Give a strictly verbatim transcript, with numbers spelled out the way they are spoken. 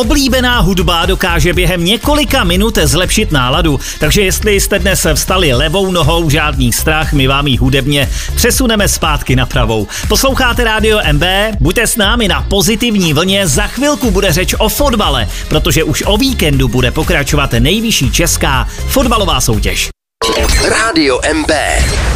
Oblíbená hudba dokáže během několika minut zlepšit náladu, takže jestli jste dnes vstali levou nohou, žádný strach, my vám ji hudebně přesuneme zpátky na pravou. Posloucháte Rádio M B, buďte s námi na pozitivní vlně, za chvilku bude řeč o fotbale, protože už o víkendu bude pokračovat nejvyšší česká fotbalová soutěž. Rádio M B.